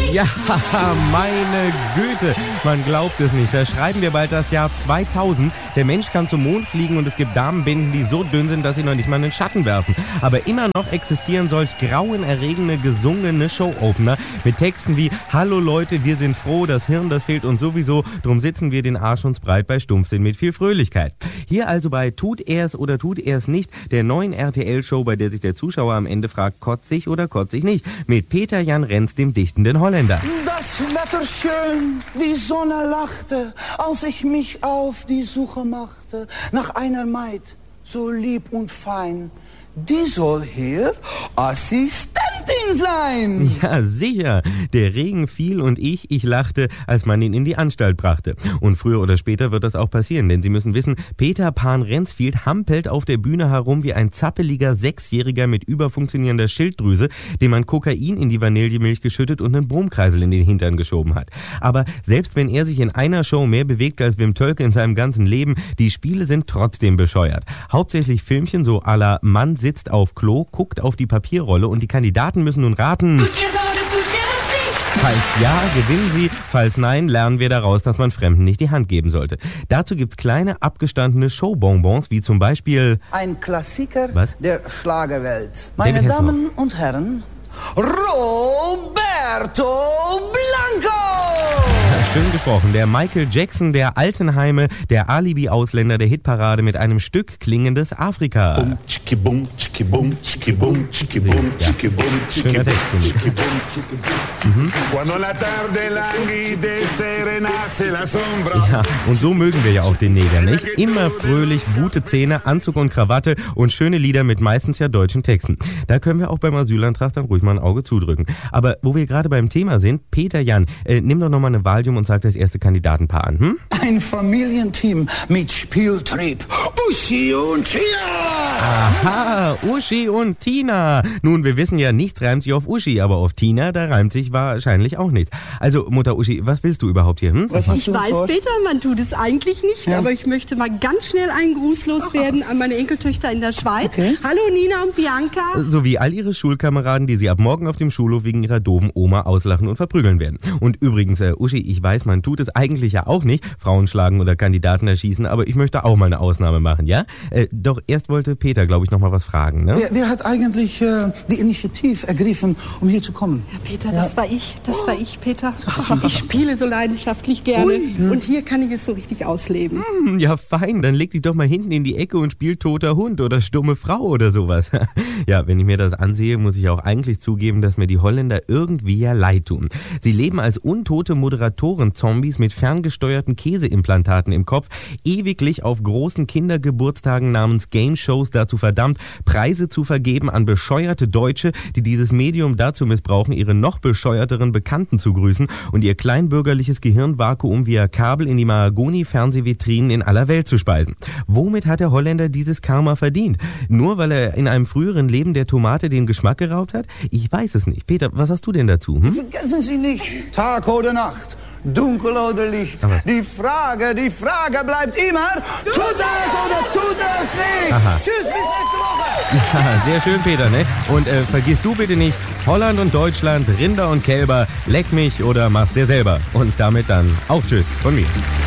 Ja, meine Güte, man glaubt es nicht. Da schreiben wir bald das Jahr 2000. Der Mensch kann zum Mond fliegen und es gibt Damenbinden, die so dünn sind, dass sie noch nicht mal einen Schatten werfen. Aber immer noch existieren solch grauenerregende, gesungene Show-Opener mit Texten wie »Hallo Leute, wir sind froh, das Hirn, das fehlt uns sowieso, drum sitzen wir den Arsch uns breit bei Stumpfsinn mit viel Fröhlichkeit.« Hier also bei Tut er's oder tut er's nicht, der neuen RTL-Show, bei der sich der Zuschauer am Ende fragt, kotz ich oder kotz ich nicht, mit Peter Jan Renz, dem dichtenden Holländer. Das Wetter schön, die Sonne lachte, als ich mich auf die Suche machte nach einer Maid, so lieb und fein. Die soll hier Assistentin sein. Ja, sicher. Der Regen fiel und ich lachte, als man ihn in die Anstalt brachte. Und früher oder später wird das auch passieren, denn Sie müssen wissen, Peter Pan Rensfield hampelt auf der Bühne herum wie ein zappeliger Sechsjähriger mit überfunktionierender Schilddrüse, dem man Kokain in die Vanillemilch geschüttet und einen Brummkreisel in den Hintern geschoben hat. Aber selbst wenn er sich in einer Show mehr bewegt als Wim Tölke in seinem ganzen Leben, die Spiele sind trotzdem bescheuert. Hauptsächlich Filmchen so à la Mann sitzt auf Klo, guckt auf die Papierrolle und die Kandidaten müssen nun raten. Tut ihr so oder tut ihr das nicht? Falls ja, gewinnen sie. Falls nein, lernen wir daraus, dass man Fremden nicht die Hand geben sollte. Dazu gibt's kleine, abgestandene Showbonbons, wie zum Beispiel... Ein Klassiker Was? der Schlagerwelt. Meine David Damen und Herren, Roberto Blanco! Schön gesprochen. Der Michael Jackson der Altenheime, der Alibi-Ausländer der Hitparade mit einem Stück klingendes Afrika. Bum, tschiki, bum, tschiki, bum, tschiki, bum, tschiki, bum, tschiki, bum, tschiki, Schöner bum, Text, tschiki, bum, tschiki, bum. Quando la tarde languide se renace la sombra. Ja, und so mögen wir ja auch den Neger, nicht? Immer fröhlich, gute Zähne, Anzug und Krawatte und schöne Lieder mit meistens ja deutschen Texten. Da können wir auch beim Asylantrag dann ruhig mal ein Auge zudrücken. Aber wo wir gerade beim Thema sind, Peter Jan, nimm doch nochmal eine Valium und sag das erste Kandidatenpaar an, hm? Ein Familienteam mit Spieltrieb. Uschi und Tina! Aha, Uschi und Tina. Nun, wir wissen ja, nichts reimt sich auf Uschi, aber auf Tina, da reimt sich wahrscheinlich auch nichts. Also, Mutter Uschi, was willst du überhaupt hier? Hm? Was hast Ich du weiß, vor? Peter, man tut es eigentlich nicht, Ja. aber ich möchte mal ganz schnell einen Gruß loswerden an meine Enkeltöchter in der Schweiz. Okay. Hallo Nina und Bianca. Sowie all ihre Schulkameraden, die sie ab morgen auf dem Schulhof wegen ihrer doofen Oma auslachen und verprügeln werden. Und übrigens, Uschi, ich weiß, man tut es eigentlich ja auch nicht, Frauen schlagen oder Kandidaten erschießen, aber ich möchte auch mal eine Ausnahme machen, ja? Doch erst wollte Peter, glaube ich, noch mal was fragen, ne? Wer hat eigentlich die Initiative ergriffen, um hier zu kommen? Peter, das war ich, Peter. Ich spiele so leidenschaftlich gerne und hier kann ich es so richtig ausleben. Ja, fein, dann leg dich doch mal hinten in die Ecke und spiel toter Hund oder stumme Frau oder sowas. Ja, wenn ich mir das ansehe, muss ich auch eigentlich zugeben, dass mir die Holländer irgendwie ja leid tun. Sie leben als untote Moderatoren-Zombies mit ferngesteuerten Käseimplantaten im Kopf, ewiglich auf großen Kindergeburtstagen namens Game-Shows dazu verdammt, Preise zu vergeben an bescheuerte Deutsche, die dieses Medium dazu missbrauchen, ihre noch bescheuerteren Bekannten zu grüßen und ihr kleinbürgerliches Gehirnvakuum via Kabel in die Mahagoni-Fernsehvitrinen in aller Welt zu speisen. Womit hat der Holländer dieses Karma verdient? Nur weil er in einem früheren Leben der Tomate den Geschmack geraubt hat? Ich weiß es nicht. Peter, was hast du denn dazu? Hm? Vergessen Sie nicht, Tag oder Nacht, dunkel oder Licht. Aber- Die Frage bleibt immer, tut es oder tut es nicht? Aha. Tschüss, bis nächste Woche. Ja, sehr schön, Peter, ne? Und vergiss du bitte nicht, Holland und Deutschland, Rinder und Kälber, leck mich oder mach's dir selber. Und damit dann auch Tschüss von mir.